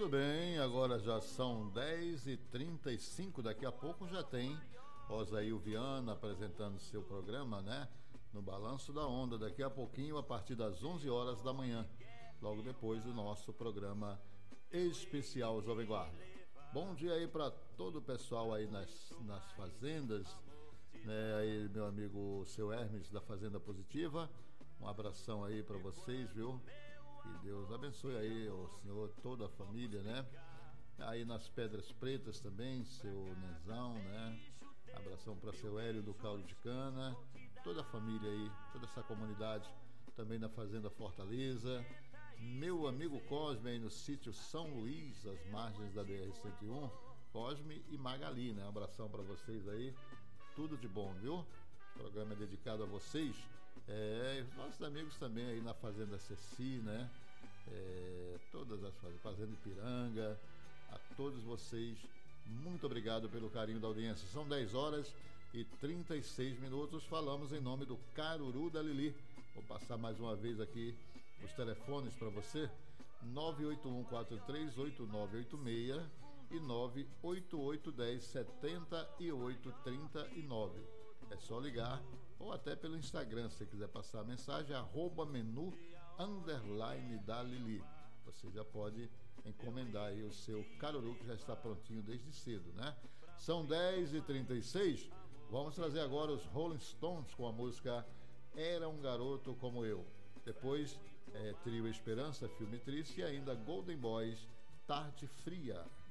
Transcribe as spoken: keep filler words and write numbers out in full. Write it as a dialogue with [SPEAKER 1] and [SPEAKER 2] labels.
[SPEAKER 1] Tudo bem, agora já são dez e trinta e cinco, daqui a pouco já tem Osail Viana apresentando seu programa, né? No Balanço da Onda, daqui a pouquinho, a partir das onze horas da manhã, logo depois do nosso programa especial Jovem Guarda. Bom dia aí para todo o pessoal aí nas, nas fazendas, né? Aí meu amigo seu Hermes da Fazenda Positiva, um abração aí para vocês, viu? Que Deus abençoe aí o senhor, toda a família, né? Aí nas Pedras Pretas também, seu Nezão, né? Abração para seu Hélio do Caldo de Cana, toda a família aí, toda essa comunidade, também na Fazenda Fortaleza. Meu amigo Cosme aí no sítio São Luís, às margens da B R cento e um, Cosme e Magali, né? Um abração para vocês aí, tudo de bom, viu? O programa é dedicado a vocês, é, os nossos amigos também aí na Fazenda Ceci, né? É, todas as fazendas, Fazenda Ipiranga, a todos vocês, muito obrigado pelo carinho da audiência. São dez horas e trinta e seis minutos, falamos em nome do Caruru da Lili. Vou passar mais uma vez aqui os telefones para você, nove oito um quatro três oito nove oito seis e nove oito oito um zero sete oito três nove. É só ligar ou até pelo Instagram, se você quiser passar a mensagem, arroba menu underline da Lili. Você já pode encomendar aí o seu caruru, que já está prontinho desde cedo, né? São dez e trinta e seis, vamos trazer agora os Rolling Stones com a música Era um Garoto Como Eu. Depois, é, Trio Esperança, Filme Triste, e ainda Golden Boys, Tarde Fria.